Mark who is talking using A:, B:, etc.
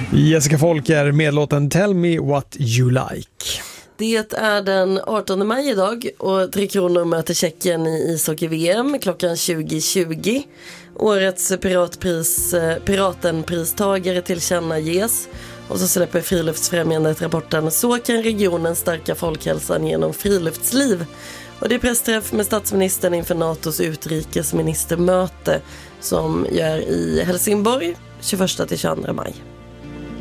A: Jessica Folker med låten Tell Me What You Like.
B: Det är den 18 maj idag och Tre Kronor möter Tjeckien i ishockey-VM klockan 20:20. Årets Piratenpristagare tillkännages och så släpper Friluftsfrämjandet rapporten Så kan regionen stärka folkhälsan genom friluftsliv. Och det är pressträff med statsministern inför NATOs utrikesministermöte som gör i Helsingborg 21-22 maj.